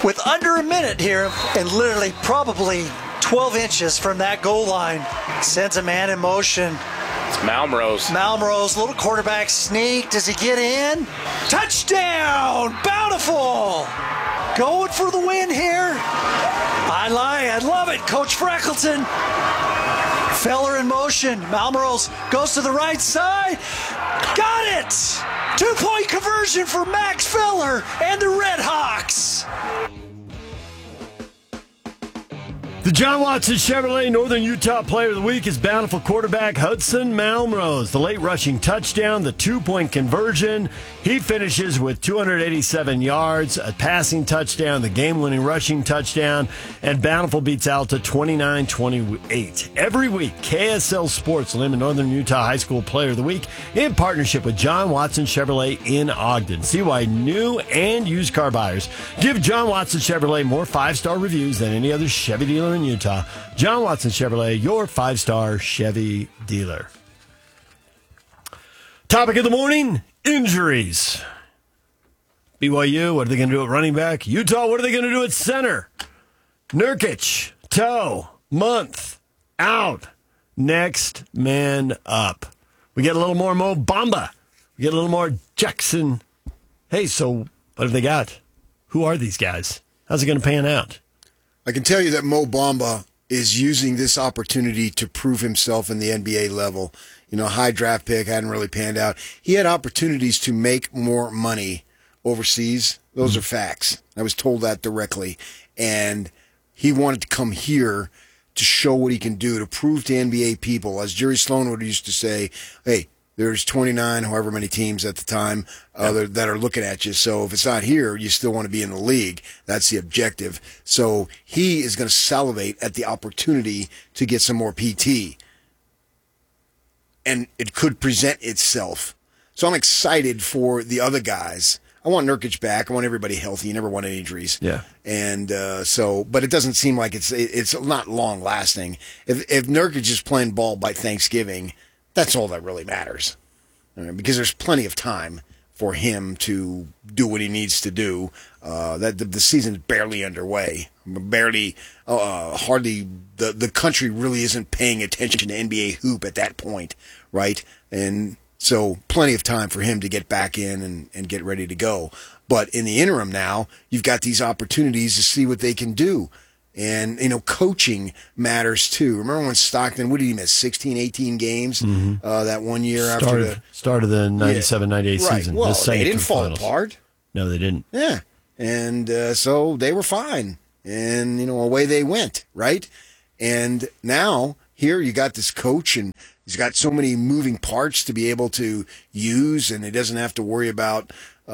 with under a minute here, and literally probably 12 inches from that goal line, sends a man in motion. It's Malmrose. Malmrose, little quarterback sneak. Does he get in? Touchdown! Bountiful! Going for the win here. I love it. Coach Freckleton. Feller in motion. Malmrose goes to the right side. Got it! 2-point conversion for Max Feller and the Red Hawks. The John Watson Chevrolet Northern Utah Player of the Week is Bountiful quarterback Hudson Malmrose. The late rushing touchdown, the 2-point conversion. He finishes with 287 yards, a passing touchdown, the game-winning rushing touchdown, and Bountiful beats Alta 29-28. Every week, KSL Sports will name a Northern Utah High School Player of the Week in partnership with John Watson Chevrolet in Ogden. See why new and used car buyers give John Watson Chevrolet more 5-star reviews than any other Chevy dealer in Utah. John Watson Chevrolet, your 5-star Chevy dealer. Topic of the morning, injuries. BYU, what are they going to do at running back? Utah, what are they going to do at center? Nurkic, toe, month, out. Next man up. We get a little more Mo Bamba. We get a little more Jackson. Hey, so what have they got? Who are these guys? How's it going to pan out? I can tell you that Mo Bamba is using this opportunity to prove himself in the NBA level. You know, high draft pick, hadn't really panned out. He had opportunities to make more money overseas. Those are facts. I was told that directly. And he wanted to come here to show what he can do, to prove to NBA people, as Jerry Sloan would used to say, hey, there's 29, however many teams at the time that are looking at you. So if it's not here, you still want to be in the league. That's the objective. So he is going to salivate at the opportunity to get some more PT. And it could present itself. So I'm excited for the other guys. I want Nurkic back. I want everybody healthy. You never want any injuries. Yeah. And but it doesn't seem like it's not long lasting. If Nurkic is playing ball by Thanksgiving, that's all that really matters, because there's plenty of time for him to do what he needs to do. That the season's barely underway. Hardly the country really isn't paying attention to NBA hoop at that point, right? And so plenty of time for him to get back in and get ready to go. But in the interim now, you've got these opportunities to see what they can do. And, coaching matters too. Remember when Stockton, what did he miss, 16, 18 games that 1 year after the 97, 98 right. season? Well, they didn't fall apart. No, they didn't. Yeah. And so they were fine. And, away they went, right? And now here you got this coach, and he's got so many moving parts to be able to use, and he doesn't have to worry about,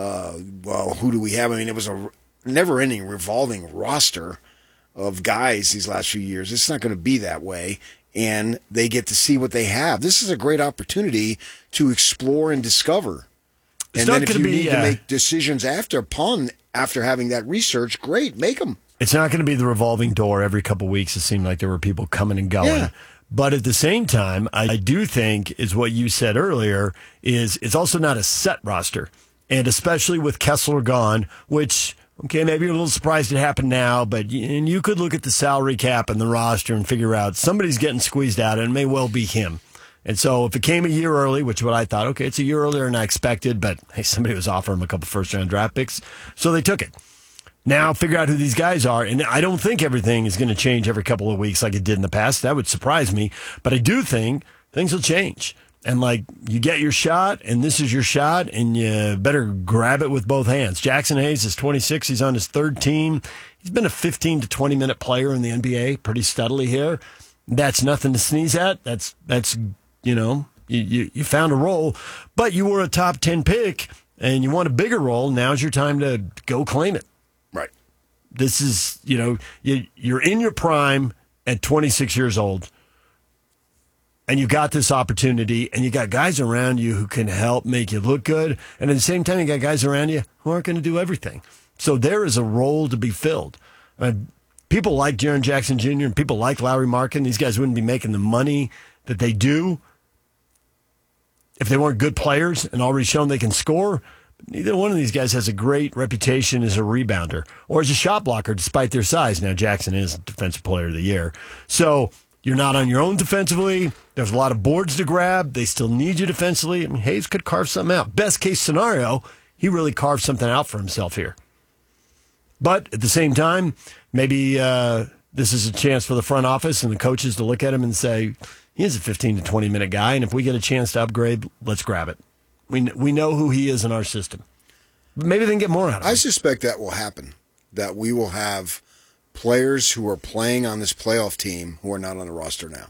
who do we have? I mean, it was a never-ending revolving roster of guys these last few years. It's not going to be that way, and they get to see what they have. This is a great opportunity to explore and discover. And then if you need to make decisions after having that research, great, make them. It's not going to be the revolving door every couple of weeks. It seemed like there were people coming and going. Yeah. But at the same time, I do think is what you said earlier is it's also not a set roster. And especially with Kessler gone, which, okay, maybe you're a little surprised it happened now, but you could look at the salary cap and the roster and figure out somebody's getting squeezed out, and it may well be him. And so if it came a year early, which is what I thought, okay, it's a year earlier than I expected, but hey, somebody was offering him a couple first-round draft picks, so they took it. Now figure out who these guys are, and I don't think everything is going to change every couple of weeks like it did in the past. That would surprise me, but I do think things will change. And, you get your shot, and this is your shot, and you better grab it with both hands. Jackson Hayes is 26. He's on his third team. He's been a 15 to 20-minute player in the NBA pretty steadily here. That's nothing to sneeze at. That's you found a role, but you were a top 10 pick, and you want a bigger role. Now's your time to go claim it. Right. This is, you're in your prime at 26 years old. And you got this opportunity, and you got guys around you who can help make you look good. And at the same time, you got guys around you who aren't going to do everything. So there is a role to be filled. People like Jaren Jackson Jr. and people like Lauri Markkanen. These guys wouldn't be making the money that they do if they weren't good players and already shown they can score. Neither one of these guys has a great reputation as a rebounder or as a shot blocker, despite their size. Now, Jackson is Defensive Player of the Year. So you're not on your own defensively. There's a lot of boards to grab. They still need you defensively. I mean, Hayes could carve something out. Best case scenario, he really carved something out for himself here. But at the same time, maybe this is a chance for the front office and the coaches to look at him and say, he is a 15 to 20-minute guy, and if we get a chance to upgrade, let's grab it. We know who he is in our system. Maybe they can get more out of him. I suspect that will happen, that we will have players who are playing on this playoff team who are not on the roster now.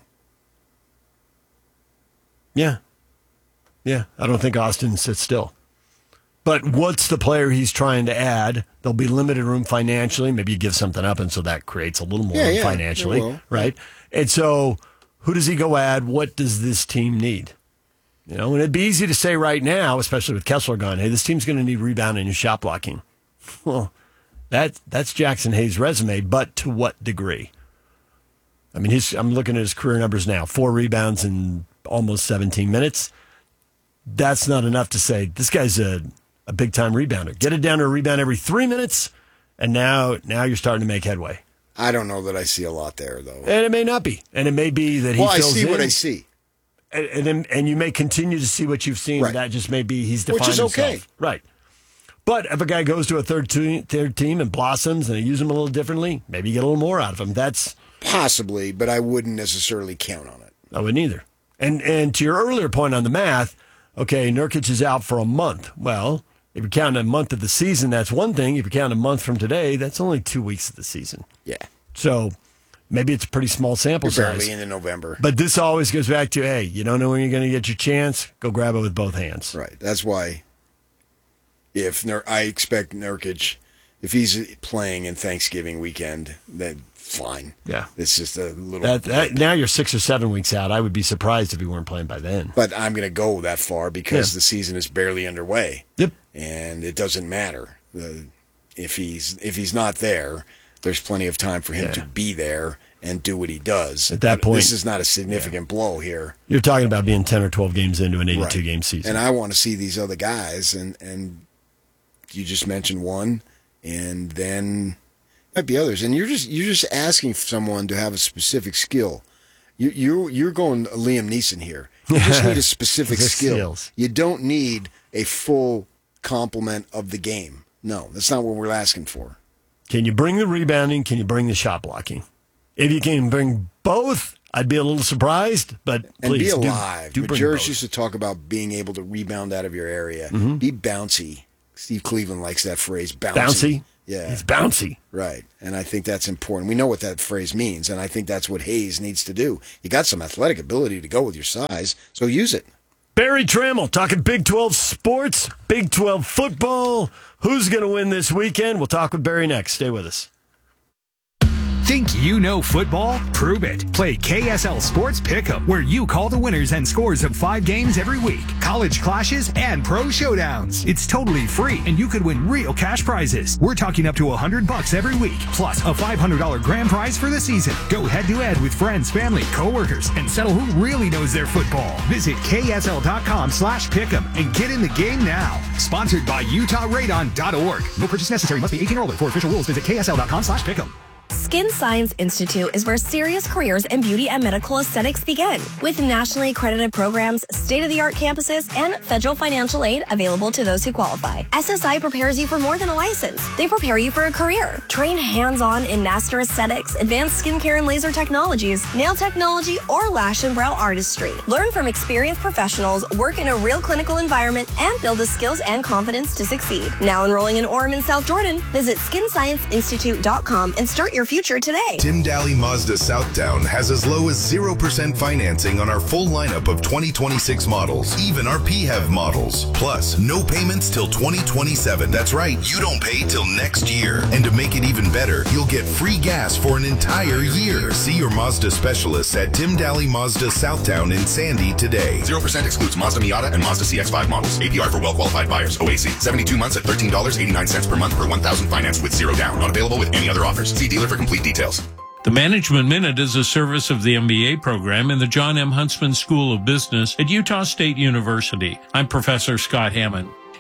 Yeah. I don't think Austin sits still. But what's the player he's trying to add? There'll be limited room financially. Maybe you give something up, and so that creates a little more room financially, right? And so who does he go add? What does this team need? You know, and it'd be easy to say right now, especially with Kessler gone, hey, this team's going to need rebounding and shot blocking. Well, that's Jackson Hayes' resume, but to what degree? I mean, I'm looking at his career numbers now, 4 rebounds in almost 17 minutes. That's not enough to say this guy's a big-time rebounder. Get it down to a rebound every 3 minutes, and now you're starting to make headway. I don't know that I see a lot there, though. And it may not be. And it may be that he fills in. Well, I see what I see. And you may continue to see what you've seen. Right. That just may be he's defined Which is okay. himself. Right. But if a guy goes to a third team and blossoms and they use him a little differently, maybe you get a little more out of him. That's possibly, but I wouldn't necessarily count on it. I wouldn't either. And to your earlier point on the math, okay, Nurkic is out for a month. Well, if you count a month of the season, that's one thing. If you count a month from today, that's only 2 weeks of the season. Yeah. So maybe it's a pretty small sample size. Barely into November. But this always goes back to, hey, you don't know when you're going to get your chance, go grab it with both hands. Right. That's why I expect Nurkic, if he's playing in Thanksgiving weekend, then fine. Yeah. It's just a little... now you're 6 or 7 weeks out. I would be surprised if he weren't playing by then. But I'm going to go that far because the season is barely underway. Yep. And it doesn't matter. If he's not there, there's plenty of time for him to be there and do what he does. At that point, this is not a significant blow here. You're talking about being 10 or 12 games into an 82-game season. And I want to see these other guys, and you just mentioned one, and then might be others. And you're just asking someone to have a specific skill. You're going Liam Neeson here. You just need a specific skill. Skills. You don't need a full complement of the game. No, that's not what we're asking for. Can you bring the rebounding? Can you bring the shot blocking? If you can bring both, I'd be a little surprised, but and please be alive. do bring Majerus both. used to talk about being able to rebound out of your area. Be bouncy. Steve Cleveland likes that phrase, bouncy. Bouncy? Yeah. He's bouncy. Right. And I think that's important. We know what that phrase means, and I think that's what Hayes needs to do. You got some athletic ability to go with your size, so use it. Barry Trammell talking Big 12 sports, Big 12 football. Who's going to win this weekend? We'll talk with Barry next. Stay with us. Think you know football? Prove it. Play KSL Sports Pick'em, where you call the winners and scores of 5 games every week, college clashes, and pro showdowns. It's totally free, and you could win real cash prizes. We're talking up to $100 every week, plus a $500 grand prize for the season. Go head-to-head with friends, family, coworkers, and settle who really knows their football. Visit ksl.com/pick'em and get in the game now. Sponsored by UtahRadon.org. No purchase necessary. Must be 18 or older. For official rules, visit ksl.com/pick'em. Skin Science Institute is where serious careers in beauty and medical aesthetics begin. With nationally accredited programs, state-of-the-art campuses, and federal financial aid available to those who qualify, SSI prepares you for more than a license. They prepare you for a career. Train hands-on in master aesthetics, advanced skincare and laser technologies, nail technology, or lash and brow artistry. Learn from experienced professionals, work in a real clinical environment, and build the skills and confidence to succeed. Now enrolling in Orem and South Jordan, visit skinscienceinstitute.com and start your future today. Tim Daly Mazda Southtown has as low as 0% financing on our full lineup of 2026 models, even our PHEV models. Plus, no payments till 2027. That's right, you don't pay till next year. And to make it even better, you'll get free gas for an entire year. See your Mazda specialists at Tim Daly Mazda Southtown in Sandy today. 0% excludes Mazda Miata and Mazda CX-5 models. APR for well-qualified buyers. OAC. 72 months at $13.89 per month per 1,000 financed with 0 down. Not available with any other offers. See dealer for complete details. The Management Minute is a service of the MBA program in the John M. Huntsman School of Business at Utah State University. I'm Professor Scott Hammond.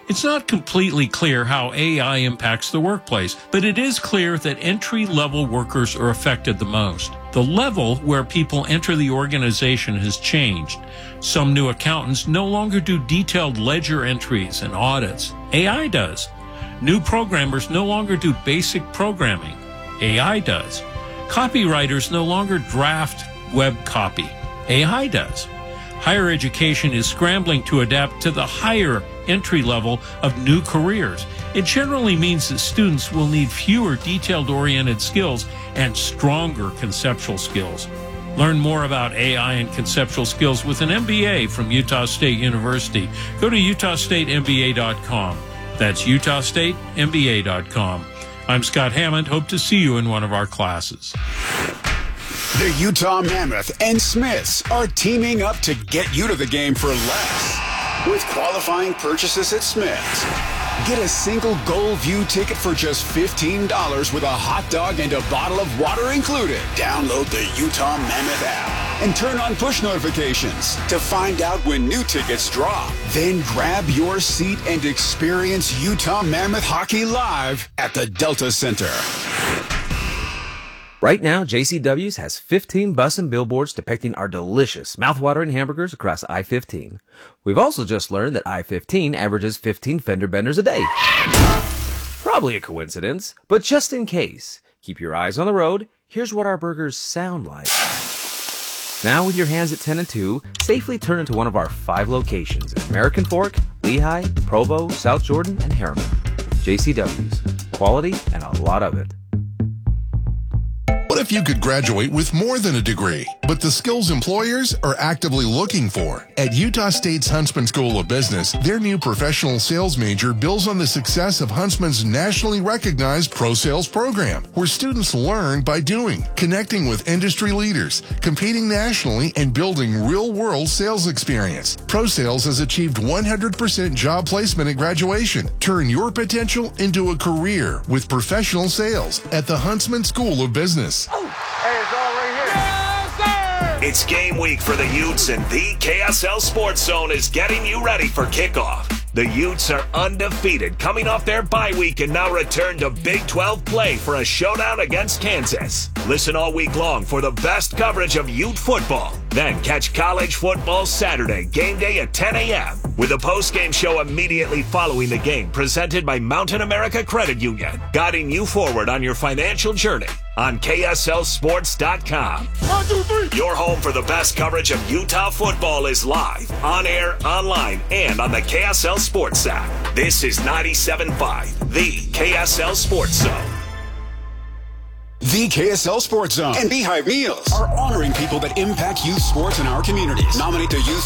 It's not completely clear how AI impacts the workplace, but it is clear that entry-level workers are affected the most. The level where people enter the organization has changed. Some new accountants no longer do detailed ledger entries and audits. AI does. New programmers no longer do basic programming. AI does. Copywriters no longer draft web copy. AI does. Higher education is scrambling to adapt to the higher entry level of new careers. It generally means that students will need fewer detailed-oriented skills and stronger conceptual skills. Learn more about AI and conceptual skills with an MBA from Utah State University. Go to utahstatemba.com. That's utahstatemba.com. I'm Scott Hammond. Hope to see you in one of our classes. The Utah Mammoth and Smiths are teaming up to get you to the game for less. With qualifying purchases at Smiths, get a single Gold View ticket for just $15 with a hot dog and a bottle of water included. Download the Utah Mammoth app and turn on push notifications to find out when new tickets drop. Then grab your seat and experience Utah Mammoth hockey live at the Delta Center. Right now, JCW's has 15 bus and billboards depicting our delicious, mouthwatering hamburgers across I-15. We've also just learned that I-15 averages 15 fender benders a day. Probably a coincidence, but just in case, keep your eyes on the road. Here's what our burgers sound like. Now, with your hands at 10 and 2, safely turn into one of our 5 locations in American Fork, Lehigh, Provo, South Jordan, and Harriman. JCW's. Quality and a lot of it. What if you could graduate with more than a degree, but the skills employers are actively looking for? At Utah State's Huntsman School of Business, their new professional sales major builds on the success of Huntsman's nationally recognized Pro Sales program, where students learn by doing, connecting with industry leaders, competing nationally, and building real-world sales experience. Pro Sales has achieved 100% job placement at graduation. Turn your potential into a career with professional sales at the Huntsman School of Business. It's game week for the Utes, and the KSL Sports Zone is getting you ready for kickoff. The Utes are undefeated, coming off their bye week and now return to Big 12 play for a showdown against Kansas. Listen all week long for the best coverage of Ute football. Then catch college football Saturday, game day at 10 a.m. with a post-game show immediately following the game presented by Mountain America Credit Union, guiding you forward on your financial journey on KSLSports.com. 1, 2, 3. Your home for the best coverage of Utah football is live, on air, online, and on the KSL Sports app. This is 97.5, the KSL Sports Zone. The KSL Sports Zone and Beehive Meals are honoring people that impact youth sports in our communities. Nominate the Youth